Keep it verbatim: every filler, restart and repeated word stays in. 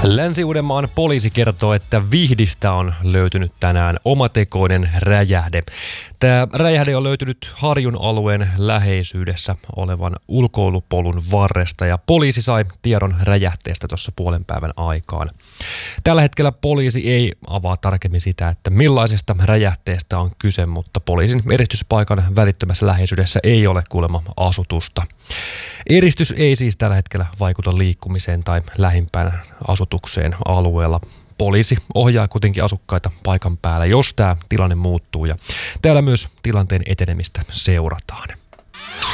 Länsi-Uudenmaan poliisi kertoo, että Vihdistä on löytynyt tänään omatekoinen räjähde. Tämä räjähde on löytynyt Harjun alueen läheisyydessä olevan ulkoilupolun varresta ja poliisi sai tiedon räjähteestä tuossa puolen päivän aikaan. Tällä hetkellä poliisi ei avaa tarkemmin sitä, että millaisesta räjähteestä on kyse, mutta poliisin eristyspaikan välittömässä läheisyydessä ei ole kuulemma asutusta. Eristys ei siis tällä hetkellä vaikuta liikkumiseen tai lähimpään asutukseen alueella. Poliisi ohjaa kuitenkin asukkaita paikan päällä, jos tämä tilanne muuttuu, ja täällä myös tilanteen etenemistä seurataan.